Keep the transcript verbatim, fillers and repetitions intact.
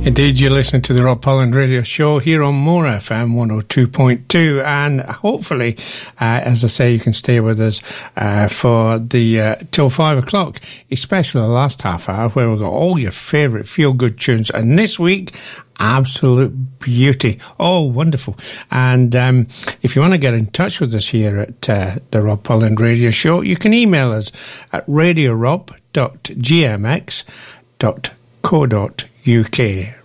Indeed, you're listening to the Rob Holland Radio Show here on More F M one oh two point two, and hopefully, uh, as I say, you can stay with us uh, for the uh, till five o'clock, especially the last half hour where we've got all your favourite feel-good tunes. And this week, absolute beauty. Oh, wonderful. And um, if you want to get in touch with us here at uh, the Rob Holland Radio Show, you can email us at radio rob dot g m x dot co dot u k.